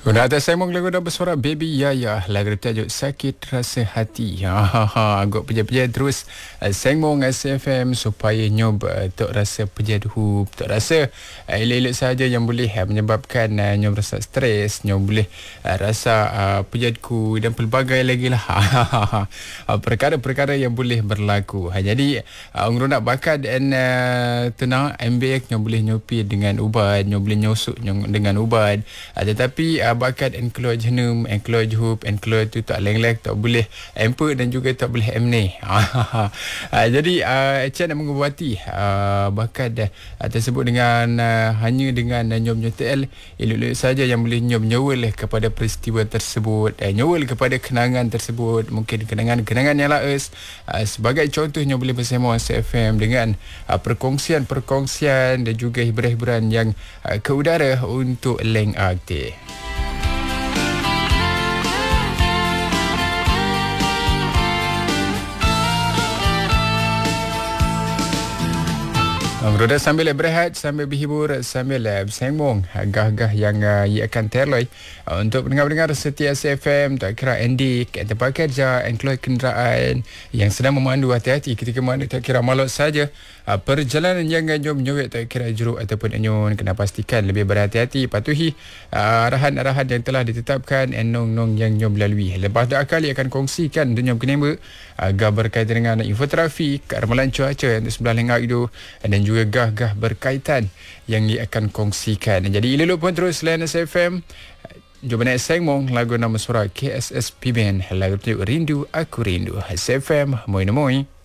Guna atas saya lagu dah bersuara Baby Yaya, lagu bertajuk Sakit Rasa Hati. Agak peja-peja terus sengmong SFM supaya nyob tok rasa peja duhup, tok rasa elok-elok saja yang boleh menyebabkan nyob rasa stres, nyob boleh rasa pejadku dan pelbagai lagi lah. Perkara-perkara yang boleh berlaku. Jadi orang nak bakat dan tenang ambek nyob boleh nyopi dengan ubat, nyob boleh nyosuk dengan ubat. Tetapi bakat and keluar jenum, and keluar juhup, and keluar tu tak leng-leng, tak boleh emper dan juga tak boleh emne. Jadi Encik nak mengubati bakat tersebut dengan hanya dengan nyom TL elok-elok saja yang boleh nyom nyawal kepada peristiwa tersebut, nyawal kepada kenangan tersebut, mungkin kenangan yang laes. Sebagai contohnya boleh bersama SFM dengan perkongsian dan juga hiburan-hiburan yang ke udara untuk leng aktif. Roda sambil berehat, sambil berhibur, sambil bersengmong gah-gah yang ia akan terloi untuk pendengar-pendengar setia SFM, tak kira endik, tempat kerja, keluar kenderaan yang sedang memandu, hati-hati ketika memandu, tak kira malut saja. Perjalanan yang jom nyuwek, tak kira jeruk ataupun anyun, kena pastikan lebih berhati-hati, patuhi arahan-arahan yang telah ditetapkan nong-nong yang nyom lalui. Lepas dah kali akan kongsikan dengan kenemba agak berkaitan dengan info trafik, ramalan cuaca untuk sebelah lengak itu, dan juga gah-gah berkaitan yang ia akan kongsikan. Jadi elok pun terus layan SFM. Jom naik sengmong lagu nama suara KSSP Band, lagu tu Rindu Aku Rindu. SFM, moi.